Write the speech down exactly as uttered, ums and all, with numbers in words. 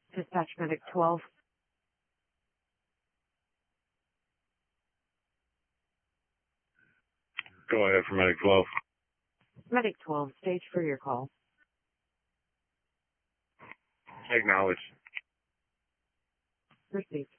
Dispatch Medic twelve. Go ahead for Medic twelve. Medic twelve, stage for your call. Acknowledge. Received.